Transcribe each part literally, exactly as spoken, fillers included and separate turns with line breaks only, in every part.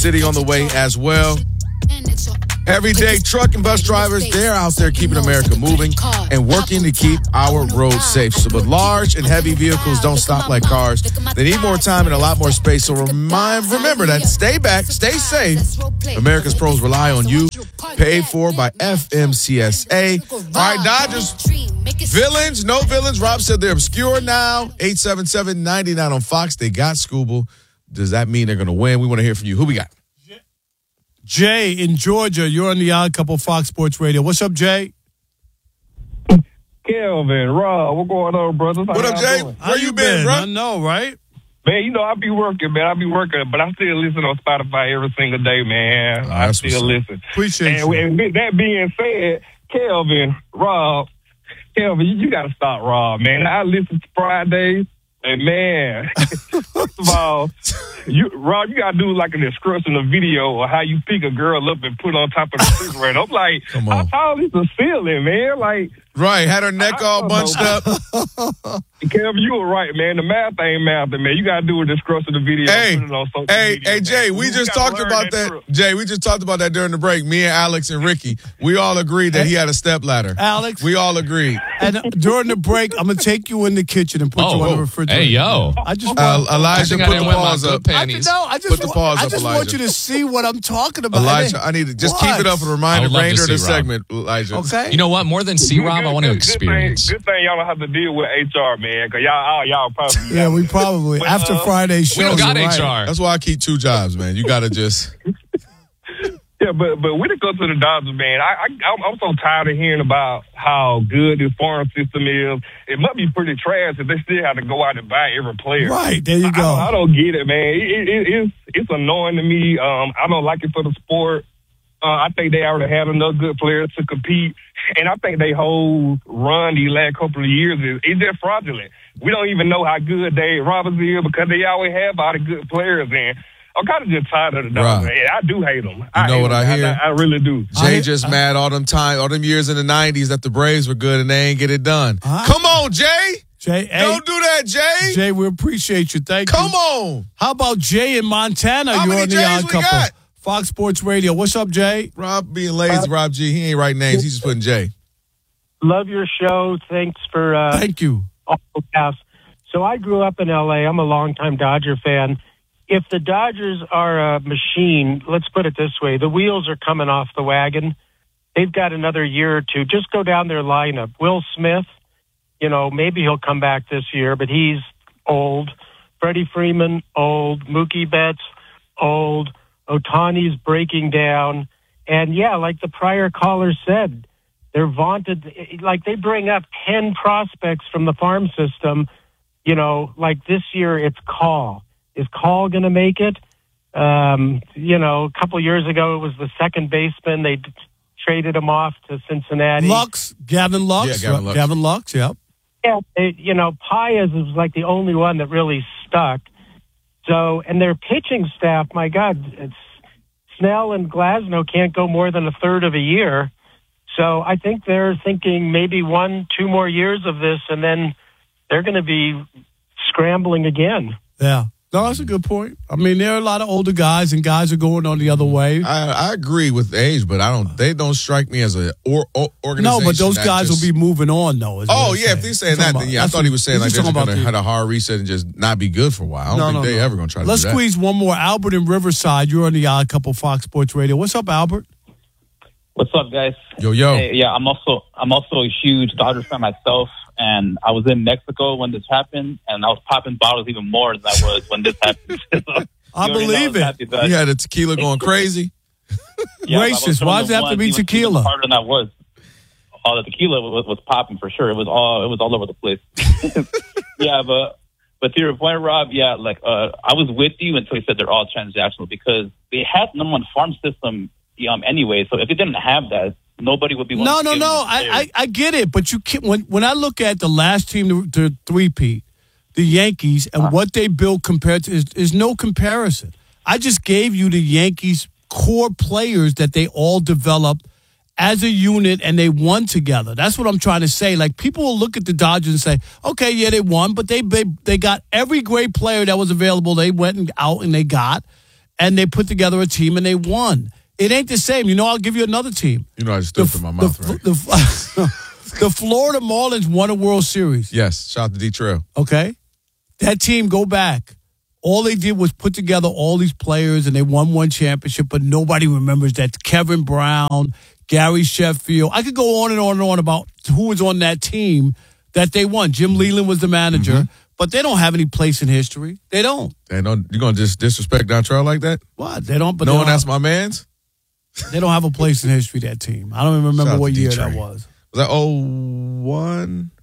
City on the way as well. Everyday truck and bus drivers, they're out there keeping America moving and working to keep our roads safe. So, but large and heavy vehicles don't stop like cars. They need more time and a lot more space. So remind, remember that. Stay back, stay safe. America's pros rely on you. Paid for by F M C S A. All right, Dodgers. Villains, no villains. Rob said they're obscure now. eight seven seven, nine nine on Fox. They got Scooble. Does that mean they're going to win? We want to hear from you. Who we got?
Jay in Georgia, you're on the Odd Couple Fox Sports Radio. What's up, Jay?
Kelvin, Rob, what's going on, brothers?
What up, Jay?
Doing?
Where you been, bro?
I know, right?
Man, you know, I be working, man. I be working, but I still listen on Spotify every single day, man.
Oh,
I still listen.
Appreciate
and,
you.
And with that being said, Kelvin, Rob, Kelvin, you, you got to stop, Rob, man. I listen to Fridays. And man, first of all, you Rob, you gotta do like a description of video of how you pick a girl up and put on top of the refrigerator. I'm like,
Come on.
how tall is the ceiling, man? Like,
right, had her neck
I
all
don't
bunched
know.
up.
Kevin, you were right, man. The math ain't math, man. You gotta do a description of the video.
Hey,
and put it on social
hey,
media,
hey, Jay,
man.
we
You
just
gotta
talked
learn
about that.
trip.
Jay, we just talked about that during the break. Me and Alex and Ricky, we all agreed that he had a stepladder.
Alex.
We all agreed.
And during the break, I'm going to take you in the kitchen and put
Oh,
you on
whoa.
the refrigerator.
Hey, yo.
I just
Uh,
want,
Elijah,
I think I
put
didn't
the
wear my
paws
good
up.
I,
panties.
no, I just,
Put the
want,
paws
I
up,
just want
Elijah.
you to see what I'm talking about.
Elijah, I need to just keep it up and remind
I
the
would love to
remainder of the
see Rob.
segment, Elijah.
Okay.
You know what? More than see Rob, I want to
Good-
experience.
Good thing, good thing y'all don't have to deal with H R, man, because y'all, all y'all probably.
Yeah, we probably,
But,
after
uh,
Friday's show.
We don't got
you're right.
H R.
That's why I keep two jobs, man. You got to just.
Yeah, but but when it comes to the Dodgers, man, I, I I'm, I'm so tired of hearing about how good this farm system is. It must be pretty trash if they still have to go out and buy every player.
Right, there you go.
I, I don't get it, man. It, it, it's it's annoying to me. Um, I don't like it for the sport. Uh, I think they already have enough good players to compete, and I think they whole run these last couple of years is it's just fraudulent. We don't even know how good Dave Roberts is because they always have all the good players in. I'm kind of just tired of the Dodgers.
Right.
And I do hate them.
You
I
know
hate
what
them.
I hear?
I, I really do.
Jay
I-
just
I-
mad all them time, all them years in the nineties that the Braves were good and they ain't get it done.
Uh-huh.
Come on, Jay.
Jay, hey,
Don't do that, Jay.
Jay, we appreciate you. Thank
Come
you.
on.
How about Jay in Montana?
How
You're
many
on the
Jays
Odd
we
Couple.
got?
Fox Sports Radio. What's up, Jay?
Rob being lazy, Rob G. He ain't writing names. He's just putting Jay.
Love your show. Thanks for uh,
Thank you.
all the past. So I grew up in L A. I'm a longtime Dodger fan. If the Dodgers are a machine, let's put it this way, the wheels are coming off the wagon. They've got another year or two. Just go down their lineup. Will Smith, you know, maybe he'll come back this year, but he's old. Freddie Freeman, old. Mookie Betts, old. Ohtani's breaking down. And, yeah, like the prior caller said, they're vaunted, like they bring up ten prospects from the farm system. You know, like this year it's Call. Is Call going to make it? Um, you know, a couple years ago it was the second baseman. They d- traded him off to Cincinnati.
Lux, Gavin Lux.
Yeah, Gavin Lux.
Gavin Lux, yep.
Yeah, they, you know, Paez was like the only one that really stuck. So, and their pitching staff, my God, it's Snell and Glasnow can't go more than a third of a year. So I think they're thinking maybe one, two more years of this, and then they're going to be scrambling again.
Yeah. No, that's a good point. I mean, there are a lot of older guys, and guys are going on the other way.
I, I agree with age, but I don't. They don't strike me as a or, or, organization.
No, but those
that
guys
just,
will be moving on, though. is what
Oh
I'm
yeah,
saying.
if he's saying
You're
that,
talking
then yeah, I
about-
thought he was saying like
he's
they're just
talking
going to
about
have a hard reset and just not be good for a while. I don't
No,
think
no,
they
no.
ever going to try to
Let's
do that.
squeeze one more. Albert in Riverside. You're on the Odd Couple Fox Sports Radio. What's up, Albert?
What's up, guys?
Yo, yo.
Hey, yeah, I'm also I'm also a huge Dodgers fan myself, and I was in Mexico when this happened, and I was popping bottles even more than I was when this happened. So,
I
you already know
believe
I was
it.
happy that-
You had the tequila going crazy.
Yeah, I was
Racist.
from
Why
the
does it have to
one
be
even-
tequila?
even Harder than I was. All the tequila was, was popping for sure. It was all it was all over the place. yeah, but but to your point, Rob, yeah, like uh, I was with you until you said they're all transactional because they had number one farm system um, anyway. So if they didn't have that, nobody would be.
No,
wanting to
no,
give
no.
them these
I, I,
players.
I get it, but you can't. When when I look at the last team to, to three-peat, the Yankees, and
Uh-huh.
what they built compared to is, is no comparison. I just gave you the Yankees' core players that they all developed as a unit and they won together. That's what I'm trying to say. Like, people will look at the Dodgers and say, okay, yeah, they won, but they they, they got every great player that was available. They went and out and they got. and they put together a team and they won. It ain't the same. You know, I'll give you another team.
You know, I just threw it in my mouth,
the,
right?
The, the, the Florida Marlins won a World Series.
Yes, shout out to D-Trail.
Okay? That team, go back. All they did was put together all these players, and they won one championship, but nobody remembers that Kevin Brown, Gary Sheffield. I could go on and on and on about who was on that team that they won. Jim Leland was the manager, mm-hmm. but they don't have any place in history. They don't.
They don't. You're going to just disrespect Dontrell like that?
What? They don't. But
no
they
one
don't
that's
have,
my man's?
They don't have a place in history, that team. I don't even remember what year
D-Train.
that was.
Was that oh one?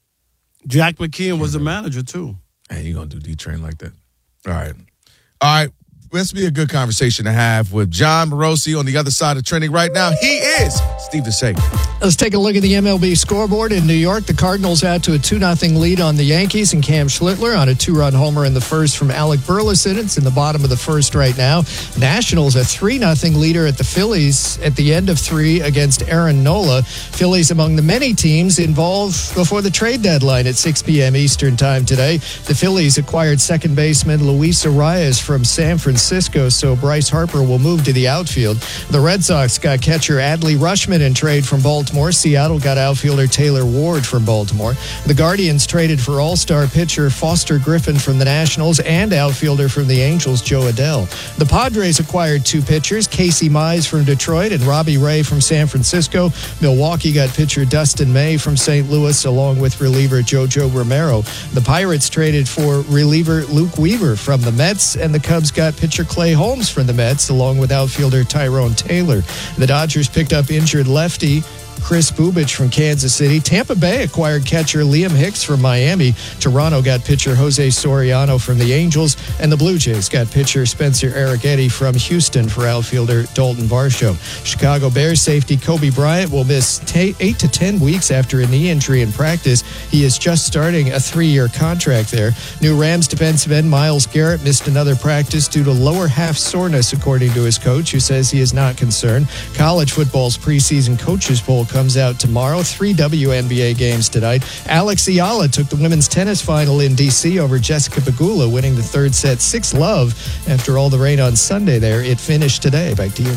Jack McKeon was the manager, too.
Man, you're going to do D-Train like that. All right. All right. This will be a good conversation to have with John Morosi on the other side of trending right now. He is Steve DeSager.
Let's take a look at the M L B scoreboard in New York. The Cardinals out to a two nothing lead on the Yankees, and Cam Schlittler on a two-run homer in the first from Alec Burleson. It's in the bottom of the first right now. Nationals a three nothing leader at the Phillies at the end of three against Aaron Nola. Phillies among the many teams involved before the trade deadline at six p.m. Eastern time today. The Phillies acquired second baseman Luis Arias from San Francisco, so Bryce Harper will move to the outfield. The Red Sox got catcher Adley Rutschman in trade from Baltimore. Seattle got outfielder Taylor Ward from Baltimore. The Guardians traded for all-star pitcher Foster Griffin from the Nationals and outfielder from the Angels Jo Adell. The Padres acquired two pitchers, Casey Mize from Detroit and Robbie Ray from San Francisco. Milwaukee got pitcher Dustin May from Saint Louis along with reliever Jojo Romero. The Pirates traded for reliever Luke Weaver from the Mets, and the Cubs got pitcher Clay Holmes from the Mets along with outfielder Tyrone Taylor. The Dodgers picked up injured lefty Chris Bubich from Kansas City. Tampa Bay acquired catcher Liam Hicks from Miami. Toronto got pitcher Jose Soriano from the Angels. And the Blue Jays got pitcher Spencer Arrighetti from Houston for outfielder Dalton Varsho. Chicago Bears safety Kobe Bryant will miss t- eight to ten weeks after a knee injury in practice. He is just starting a three-year contract there. New Rams defensive end Myles Garrett missed another practice due to lower half soreness, according to his coach, who says he is not concerned. College football's preseason coaches poll comes out tomorrow. Three W N B A games tonight. Alex Ayala took the women's tennis final in D C over Jessica Pegula, winning the third set six love after all the rain on Sunday there. It finished today. Back to you.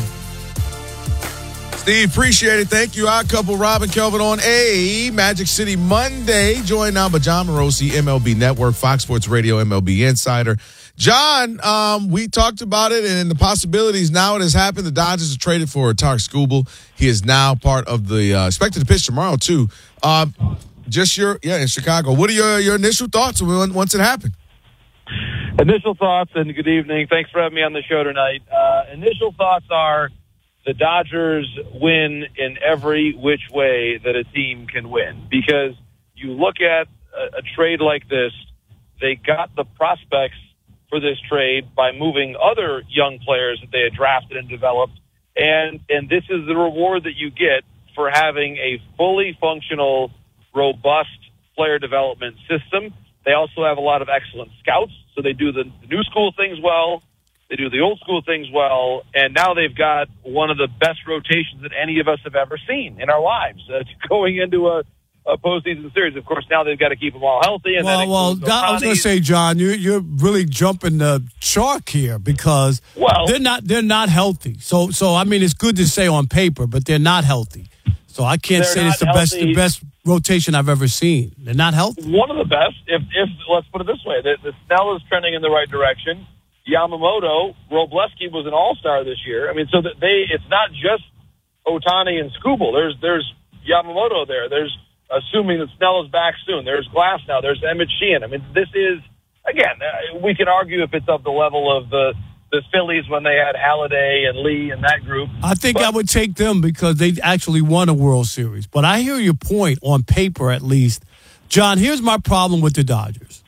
Steve, appreciate it. Thank you. Odd Couple, Rob and Kelvin on a Magic City Monday. Joined now by John Morosi, M L B Network, Fox Sports Radio, M L B Insider. John, um, we talked about it and the possibilities. Now it has happened. The Dodgers have traded for Tarek Skubal. He is now part of the uh, expected to pitch tomorrow too. Uh, just your yeah in Chicago. What are your your initial thoughts when, once it happened?
Initial thoughts, and good evening. Thanks for having me on the show tonight. Uh, initial thoughts are the Dodgers win in every which way that a team can win, because you look at a, a trade like this. They got the prospects for this trade by moving other young players that they had drafted and developed. And, and this is the reward that you get for having a fully functional, robust player development system. They also have a lot of excellent scouts. So they do the new school things well. They do the old school things well. And now they've got one of the best rotations that any of us have ever seen in our lives uh, going into a, a postseason series. Of course, now they've got to keep them all healthy. And
well, well, that, I was going to say, John, you, you're really jumping the shark here because
well,
they're not they're not healthy. So, so I mean, it's good to say on paper, but they're not healthy. So I can't say it's the healthy. best the best rotation I've ever seen. They're not healthy.
One of the best. If, if let's put it this way, the, the Snell is trending in the right direction. Yamamoto, Robleski was an all-star this year. I mean, so that they it's not just Ohtani and Skubal. There's there's Yamamoto there. There's assuming that Snell is back soon. There's Glass now. There's Emmett Sheehan. I mean, this is, again, uh, we can argue if it's of the level of the, the Phillies when they had Halladay and Lee and that group.
I think
but,
I would take them because they actually won a World Series. But I hear your point on paper, at least. John, here's my problem with the Dodgers,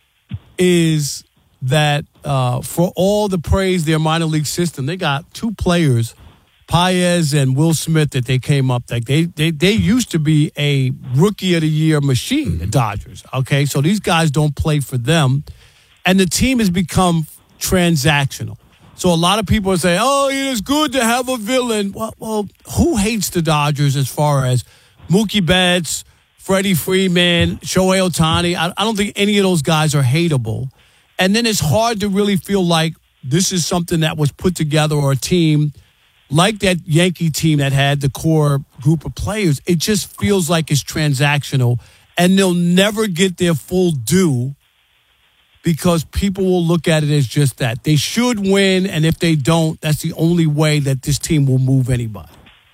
is that uh, for all the praise their minor league system, they got two players, Paez and Will Smith, that they came up. Like they, they, they used to be a rookie of the year machine, the Dodgers. Okay, so these guys don't play for them, and the team has become transactional. So a lot of people say, "Oh, it is good to have a villain." Well, well, who hates the Dodgers as far as Mookie Betts, Freddie Freeman, Shohei Ohtani? I, I don't think any of those guys are hateable. And then it's hard to really feel like this is something that was put together, or a team like that Yankee team that had the core group of players. It just feels like it's transactional, and they'll never get their full due because people will look at it as just that. They should win, and if they don't, that's the only way that this team will move anybody.